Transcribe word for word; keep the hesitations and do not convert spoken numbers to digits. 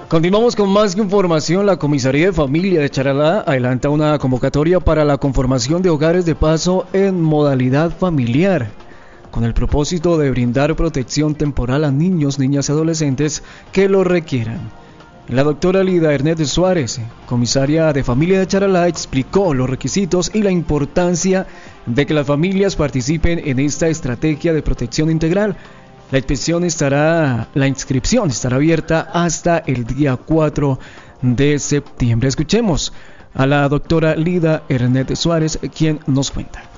Continuamos con más información. La Comisaría de Familia de Charalá adelanta una convocatoria para la conformación de hogares de paso en modalidad familiar, con el propósito de brindar protección temporal a niños, niñas y adolescentes que lo requieran. La doctora Lida Ernest Suárez, comisaria de Familia de Charalá, explicó los requisitos y la importancia de que las familias participen en esta estrategia de protección integral. La inspección estará, la inscripción estará abierta hasta el día cuatro de septiembre. Escuchemos a la doctora Lida Ernest Suárez, quien nos cuenta.